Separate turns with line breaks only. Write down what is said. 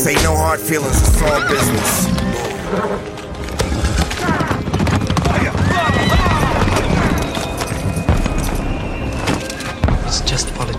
Say no hard feelings, it's all business.
It's just for